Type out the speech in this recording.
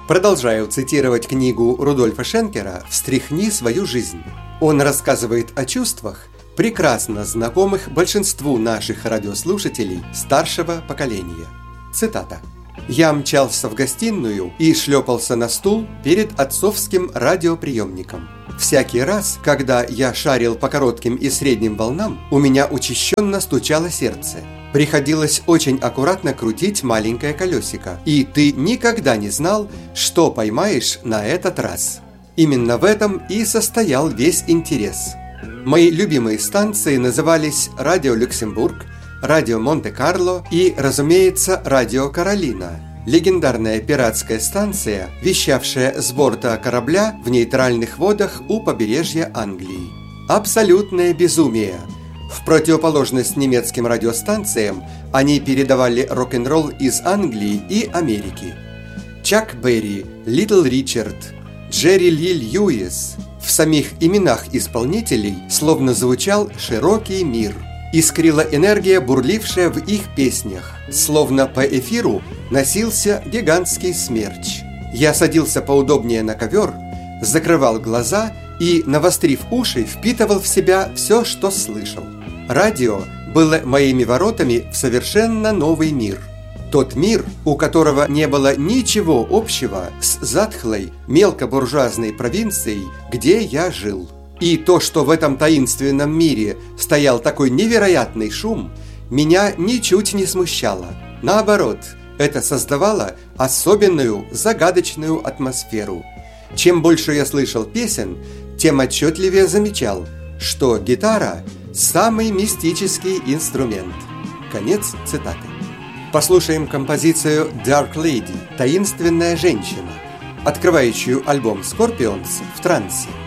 Продолжаю цитировать книгу Рудольфа Шенкера «Встряхни свою жизнь». Он рассказывает о чувствах, прекрасно знакомых большинству наших радиослушателей старшего поколения. Цитата. «Я мчался в гостиную и шлепался на стул перед отцовским радиоприемником. Всякий раз, когда я шарил по коротким и средним волнам, у меня учащенно стучало сердце. Приходилось очень аккуратно крутить маленькое колесико, и ты никогда не знал, что поймаешь на этот раз. Именно в этом и состоял весь интерес. Мои любимые станции назывались «Радио Люксембург», «Радио Монте-Карло» и, разумеется, «Радио Каролина», легендарная пиратская станция, вещавшая с борта корабля в нейтральных водах у побережья Англии. Абсолютное безумие. В противоположность немецким радиостанциям они передавали рок-н-ролл из Англии и Америки. Чак Берри, Литл Ричард, Джерри Ли Льюис. В самих именах исполнителей словно звучал широкий мир. Искрила энергия, бурлившая в их песнях. Словно по эфиру носился гигантский смерч. Я садился поудобнее на ковер, закрывал глаза и, навострив уши, впитывал в себя все, что слышал. Радио было моими воротами в совершенно новый мир. Тот мир, у которого не было ничего общего с затхлой, мелкобуржуазной провинцией, где я жил. И то, что в этом таинственном мире стоял такой невероятный шум, меня ничуть не смущало. Наоборот, это создавало особенную, загадочную атмосферу. Чем больше я слышал песен, тем отчетливее замечал, что гитара – самый мистический инструмент. Конец цитаты. Послушаем композицию «Dark Lady» – «Таинственная женщина», открывающую альбом Scorpions в трансе.